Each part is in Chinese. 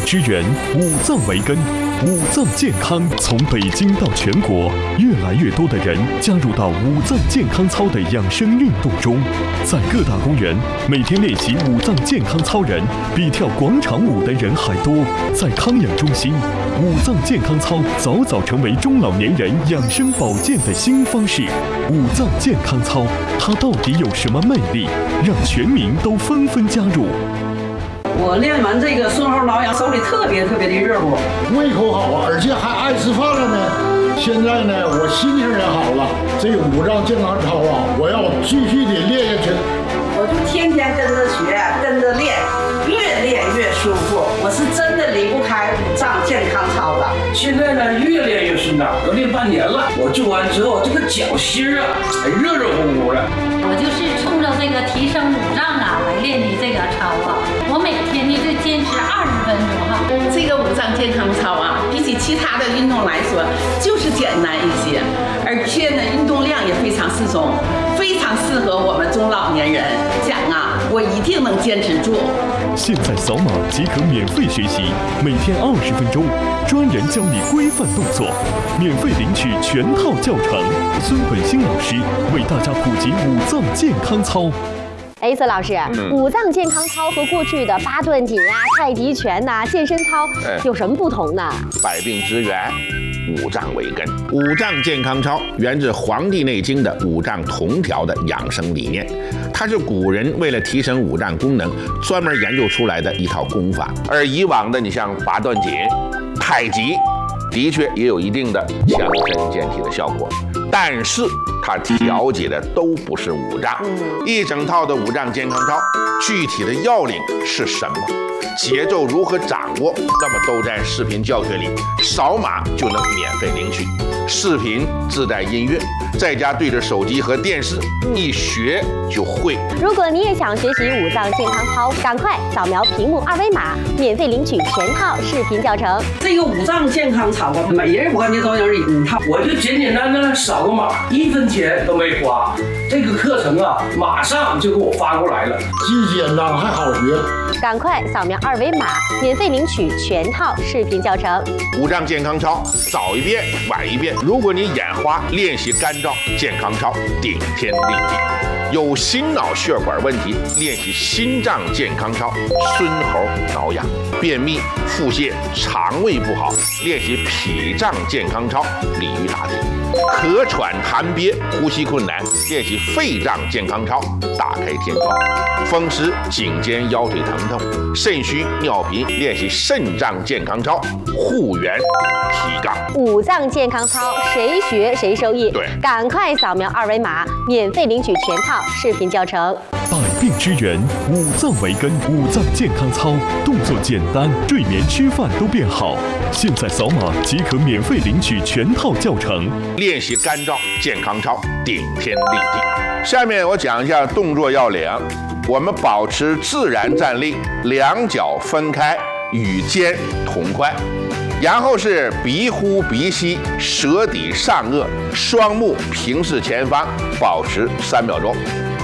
之源，五脏为根。五脏健康从北京到全国，越来越多的人加入到五脏健康操的养生运动中。在各大公园，每天练习五脏健康操人比跳广场舞的人还多。在康养中心，五脏健康操早早成为中老年人养生保健的新方式。五脏健康操，它到底有什么魅力，让全民都纷纷加入？ 我练完这个顺后挠痒，手里特别的热乎， 胃口好啊，而且还爱吃饭了呢。现在呢，我心情也好了。这个五脏健康操啊，我要继续的练下去。 我就天天跟着学，跟着练，越练越舒服。我是真的离不开五脏健康操的。 现在呢，越练越顺畅，都练半年了。我做完之后，这个脚心啊，还热热乎乎的。 我就是冲着这个提升五脏啊来练的这个操啊。我每天呢就坚持20分钟哈。 这个五脏健康操啊，比起其他的运动来说，就是简单一些，而且呢运动量也非常适中，非常适合我们中老年人。讲啊，我一定能坚持住。 现在扫码即可免费学习，每天20分钟，专人教你规范动作，免费领取全套教程。孙本兴老师为大家普及五脏健康操。 孙老师，五脏健康操和过去的八段锦呀、太极拳呐、健身操有什么不同呢？ 百病之源，五脏为根。五脏健康操源自《黄帝内经》的五脏同调的养生理念，它是古人为了提升五脏功能专门研究出来的一套功法。而以往的你像八段锦、太极，的确也有一定的强身健体的效果，但是它调节的都不是五脏。一整套的五脏健康操，具体的要领是什么？节奏如何掌握？那么都在视频教学里，扫码就能免费领取。视频自带音乐，在家对着手机和电视，一学就会。 如果你也想学习五脏健康操，赶快扫描屏幕2维码，免费领取全套视频教程。 这个五脏健康操啊，每人我感觉都有一套。 我就简简单单扫个码，1分钱都没花。这个课程啊，马上就给我发过来了， 既简单还好学。 赶快扫描2维码，免费领取全套视频教程。 五脏健康操，早一遍晚一遍。如果你眼花，练习干燥健康操，顶天立地。有心脑血管问题，练习心脏健康操，孙猴挠痒。便秘、腹泻、肠胃不好，练习脾脏健康操，鲤鱼打挺。咳喘痰憋、呼吸困难，练习肺脏健康操，打开天窗。风湿、颈肩腰腿疼痛、肾虚尿频，练习肾脏健康操，护元提杠。 五脏健康操，谁学谁受益。 对， 赶快扫描2维码，免费领取全套视频教程。 百病之源，五脏为根。五脏健康操，动作简单，睡眠吃饭都变好。现在扫码即可免费领取全套教程。 练习干燥健康操，顶天立地。下面我讲一下动作要领。我们保持自然站立，两脚分开，与肩同宽。然后是鼻呼鼻吸，舌抵上颚，双目平视前方，保持3秒钟。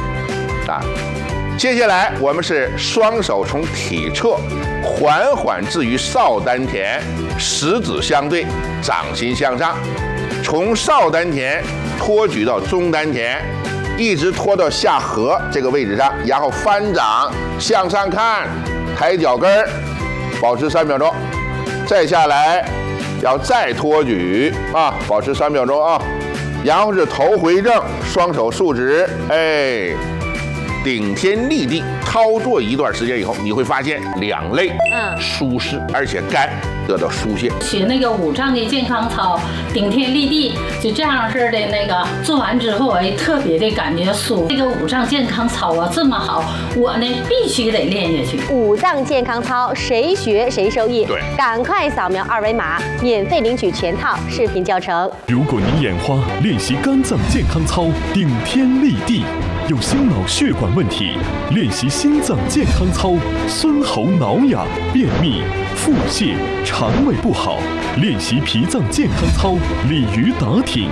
接下来我们是双手从体侧缓缓置于少丹田，食指相对，掌心向上，从少丹田托举到中丹田，一直拖到下颌这个位置上，然后翻掌向上看，抬脚跟儿，保持3秒钟。再下来要再托举保持3秒钟啊。然后是头回正，双手竖直，顶天立地。操作一段时间以后，你会发现两肋舒适，而且肝得到疏泄。 学那个五脏的健康操，顶天立地，就这样式的那个做完之后，特别的感觉舒服。这个五脏健康操啊这么好，我呢必须得练下去。 五脏健康操，谁学谁受益。 对， 赶快扫描2维码，免费领取全套视频教程。 如果你眼花，练习肝脏健康操，顶天立地。有心脑血管问题，练习心脏健康操，孙猴挠痒；便秘、腹泻、肠胃不好，练习脾脏健康操，鲤鱼打挺。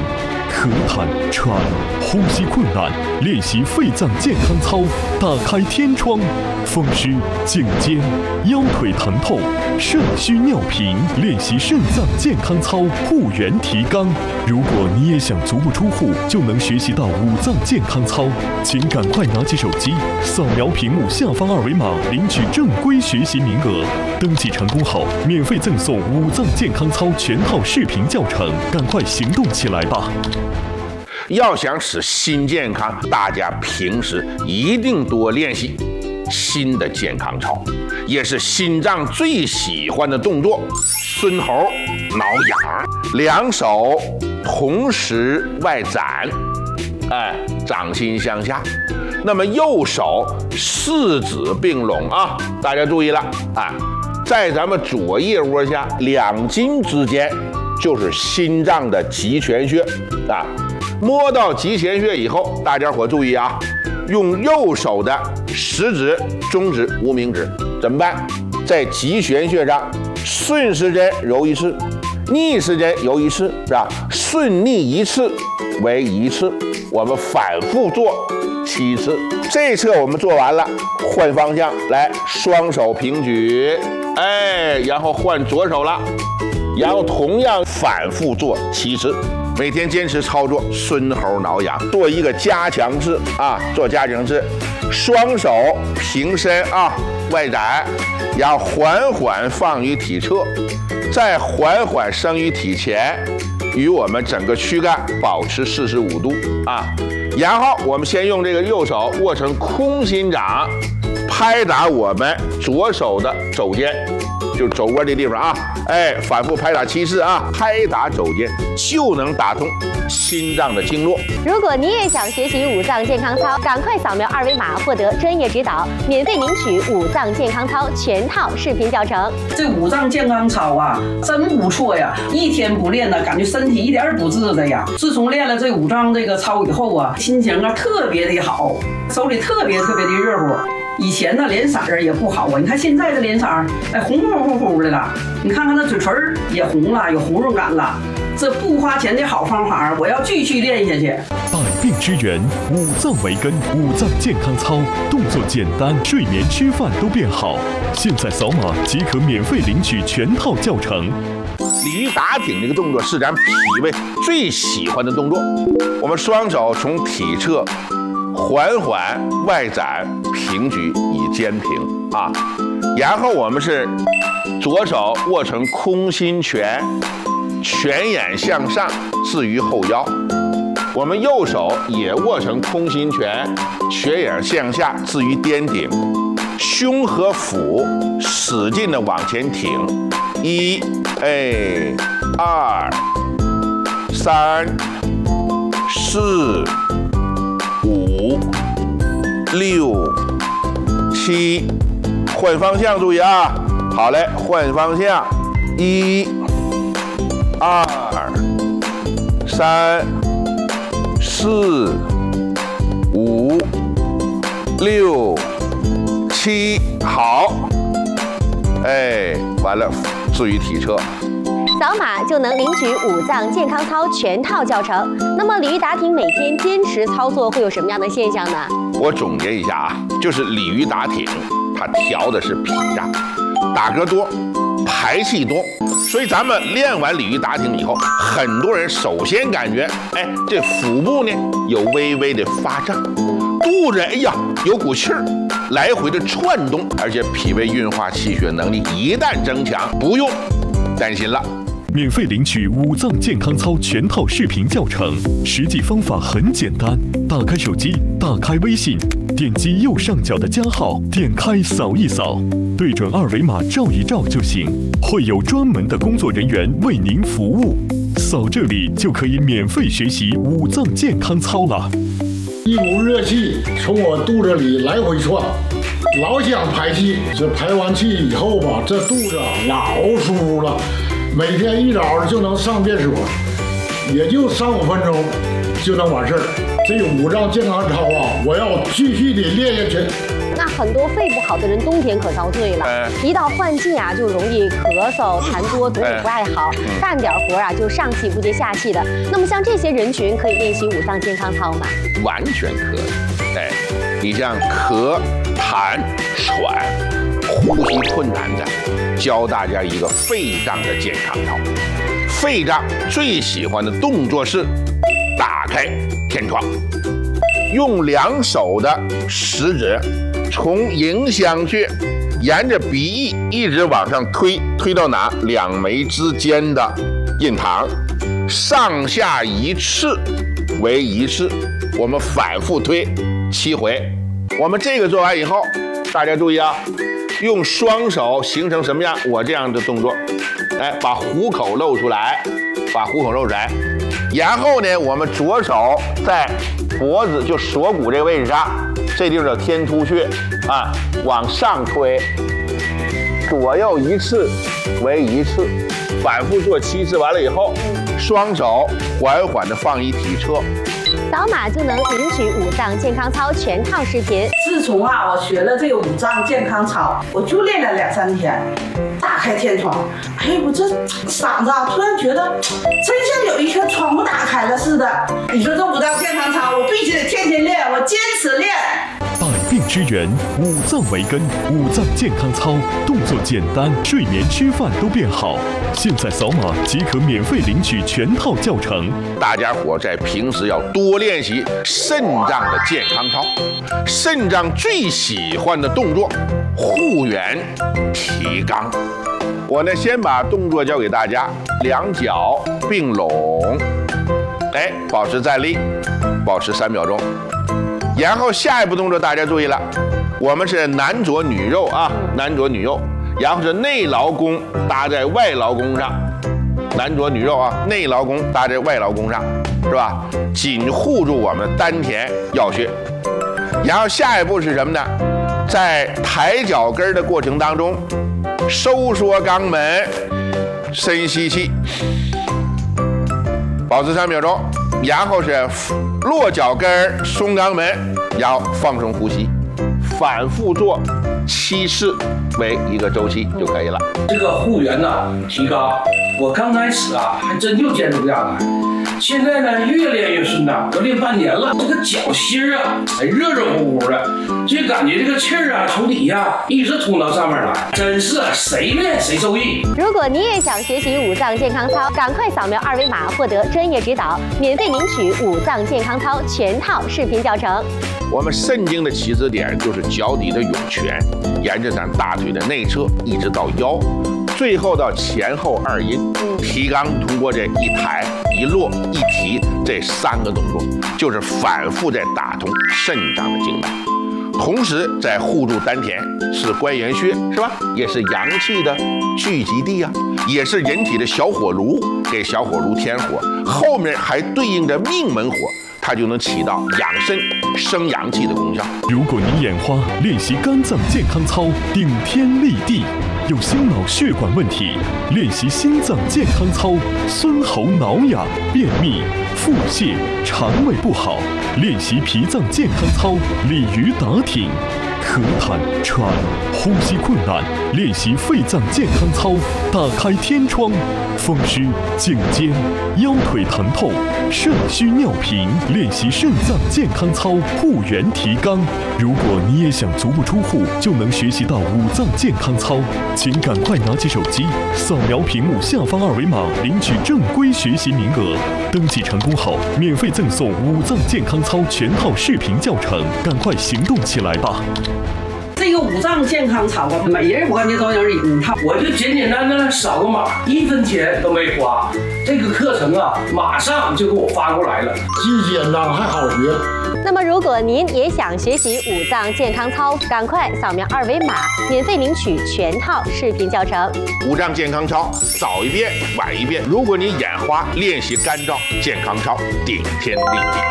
咳痰、喘、呼吸困难，练习肺脏健康操，打开天窗；风湿、颈肩、腰腿疼痛、肾虚尿频，练习肾脏健康操，护元提肛。如果你也想足不出户就能学习到五脏健康操，请赶快拿起手机，扫描屏幕下方二维码，领取正规学习名额。登记成功后，免费赠送五脏健康操全套视频教程，赶快行动起来吧！ 要想使心健康，大家平时一定多练习心的健康操，也是心脏最喜欢的动作。孙猴挠痒，两手同时外展，掌心向下。那么右手四指并拢啊，大家注意了啊，在咱们左腋窝下两筋之间就是心脏的极泉穴啊。摸到极泉穴以后，大家伙注意啊，用右手的食指、中指、无名指怎么办？在极泉穴上顺时针揉一次，逆时针揉一次，是吧？顺逆一次为一次，我们反复做7次。这一侧我们做完了，换方向来，双手平举，然后换左手了，然后同样反复做7次。每天坚持操作孙猴挠痒，做一个加强式啊，做加强式，双手平伸啊，外展，然后缓缓放于体侧，再缓缓升于体前，与我们整个躯干保持45度啊。然后我们先用这个右手握成空心掌，拍打我们左手的肘尖，就肘窝这地方啊，反复拍打7次啊，拍打肘尖就能打通心脏的经络。 如果你也想学习五脏健康操，赶快扫描二维码获得专业指导，免费领取五脏健康操全套视频教程。 这五脏健康操啊，真不错呀！一天不练呢，感觉身体一点不自在呀。自从练了这五脏这个操以后啊，心情啊特别的好，手里特别的热乎。以前呢脸色儿也不好啊，你看现在的脸色儿，红乎的了。你看看那嘴唇也红了，有红润感了。这不花钱的好方法，我要继续练下去。 百病之源，五脏为根，五脏健康操，动作简单，睡眠吃饭都变好。现在扫码即可免费领取全套教程。 鲤鱼打挺这个动作是咱脾胃最喜欢的动作。我们双手从体侧缓缓外展平举以肩平啊，然后我们是左手握成空心拳，拳眼向上置于后腰，我们右手也握成空心拳，拳眼向下置于颠顶，胸和腹使劲的往前挺，1、2、3、4、5、6、7，换方向，注意啊！好嘞，换方向，1、2、3、4、5、6、7，好，完了，置于体侧。 扫码就能领取五脏健康操全套教程。那么鲤鱼打挺每天坚持操作会有什么样的现象呢？ 我总结一下啊，就是鲤鱼打挺，它调的是脾脏，打嗝多，排气多，所以咱们练完鲤鱼打挺以后，很多人首先感觉，这腹部呢有微微的发胀，肚子有股气儿来回的窜动，而且脾胃运化气血能力一旦增强，不用担心了。 免费领取五脏健康操全套视频教程，实际方法很简单，打开手机，打开微信，点击右上角的加号，点开扫一扫，对准二维码照一照就行，会有专门的工作人员为您服务。扫这里就可以免费学习五脏健康操了。 一股热气从我肚子里来回窜，老想排气。这排完气以后吧，这肚子老舒服了。每天一早就能上便所，也就3、5分钟就能完事儿。这五脏健康操啊，我要继续的练下去。 那很多肺不好的人冬天可遭罪了，一到换季啊，就容易咳嗽、痰多，总也不爱好，干点活啊就上气不接下气的。那么像这些人群可以练习五脏健康操吗？ 完全可以。你像咳、痰、喘、呼吸困难的，教大家一个肺脏的健康操。肺脏最喜欢的动作是打开天窗，用2手的食指从迎香穴沿着鼻翼一直往上推，推到哪？2眉之间的印堂，上下1次为1次，我们反复推7回。我们这个做完以后，大家注意啊，用双手形成什么样？我这样的动作，把虎口露出来，把虎口露出来。然后呢，我们左手在脖子就锁骨这个位置上，这地方叫天突穴啊，往上推，左右1次为1次，反复做7次。完了以后，双手缓缓地放一体侧。 扫码就能领取五脏健康操全套视频。 自从我学了这个五脏健康操，我就练了2、3天，打开天窗，我这嗓子突然觉得真像有一扇窗户打开了似的。你说这五脏健康操，我必须得天天练，我坚持练。 百病之源，五脏为根，五脏健康操动作简单，睡眠吃饭都变好。现在扫码即可免费领取全套教程。 大家伙在平时要多练习肾脏的健康操。肾脏最喜欢的动作，护元提肛。我呢先把动作教给大家，2脚并拢，保持站立，保持3秒钟。然后下一步动作大家注意了，我们是男左女右啊，男左女右，然后是内劳宫搭在外劳宫上，男左女右啊，内劳宫搭在外劳宫上，是吧？紧护住我们丹田要穴。然后下一步是什么呢？在抬脚跟的过程当中，收缩肛门，深吸气，保持3秒钟。然后是落脚跟松肛门，然后放松呼吸，反复做7次为1个周期就可以了。 这个护元呢提肛，我刚开始还真就坚持不下来，现在呢越练越顺当，都练半年了。这个脚心热热乎乎的，就感觉这个气儿从底下一直通到上面来，真是谁练谁受益。 如果你也想学习五脏健康操，赶快扫描2维码获得专业指导，免费领取五脏健康操全套视频教程。 我们肾经的起始点就是脚底的涌泉，沿着咱大腿的内侧一直到腰，最后到前后2阴。提肛通过这一抬一落一提这3个动作，就是反复在打通肾脏的经脉，同时在护住丹田，是关元穴是吧？也是阳气的聚集地啊，也是人体的小火炉，给小火炉添火，后面还对应着命门火，它就能起到养肾生阳气的功效。 如果你眼花，练习肝脏健康操顶天立地；有心脑血管问题，练习心脏健康操；孙喉挠痒、便秘、腹泻、肠胃不好，练习脾脏健康操；鲤鱼打挺。咳痰、喘、呼吸困难，练习肺脏健康操；打开天窗，风湿、颈肩、腰腿疼痛、肾虚尿频，练习肾脏健康操，护元提肛。如果你也想足不出户就能学习到五脏健康操，请赶快拿起手机，扫描屏幕下方2维码，领取正规学习名额。登记成功后，免费赠送五脏健康操全套视频教程，赶快行动起来吧！ 这个五脏健康操啊，每人我感觉都有一套。 我就简简单单扫个码，1分钱都没花。这个课程马上就给我发过来了， 既简单还好学。 那么，如果您也想学习五脏健康操，赶快扫描2维码，免费领取全套视频教程。 五脏健康操早一遍晚一遍。如果你眼花，练习肝脏健康操顶天立地。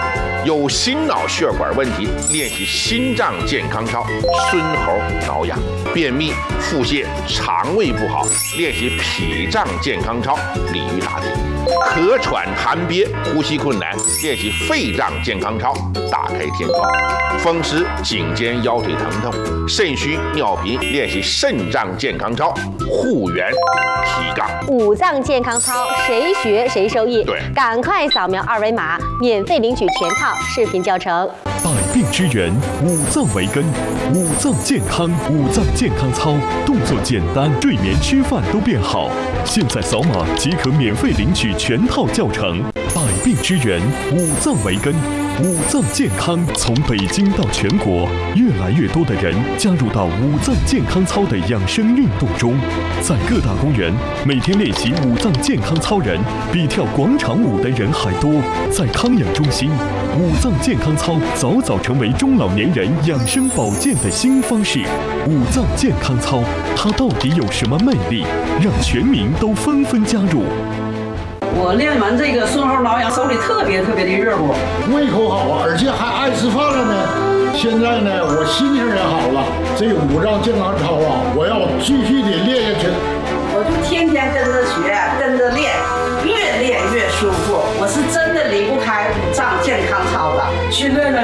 有心脑血管问题，练习心脏健康操；孙猴挠痒、便秘、腹泻、肠胃不好，练习脾脏健康操；鲤鱼打挺。咳喘痰憋、呼吸困难，练习肺脏健康操；打开天窗。风湿颈肩腰腿疼痛、肾虚尿频，练习肾脏健康操；护元提杠。 五脏健康操，谁学谁受益。 对， 赶快扫描2维码，免费领取全套视频教程。 百病之源，五脏为根，五脏健康，五脏健康操，动作简单，睡眠、吃饭都变好。现在扫码即可免费领取全套教程。百病之源，五脏为根，五脏健康从北京到全国，越来越多的人加入到五脏健康操的养生运动中。在各大公园，每天练习五脏健康操人比跳广场舞的人还多。在康养中心，五脏健康操早早成为中老年人养生保健的新方式。五脏健康操，它到底有什么魅力，让全民都纷纷加入？ 我练完这个孙猴挠痒，手里特别的热乎， 胃口好，而且还爱吃饭了呢。现在呢，我心情也好了。这五脏健康操啊，我要继续的练下去。 我就天天跟着学，跟着练，越练越舒服。我是真的离不开五脏健康操了。 现在呢，